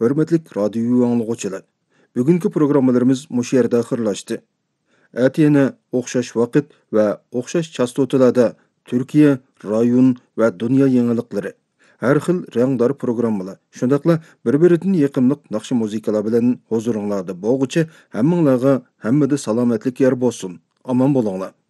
Hörmetlik radyo anlıqçılar. Bugünkü programmalarımız muş yerdə axırlaşdı. Әтiyene o'xshash vaqt va o'xshash chastotalarda Türkiye, rayon va dunyo yangilıqları, har xil rangdor programmalar, shundaqla bir-biridan yaqinliq naqshi muzikalar bilan huzuringlarda bo'lguchi hammanglarga hammada salomatlik yer bo'lsin. Aman bo'linglar.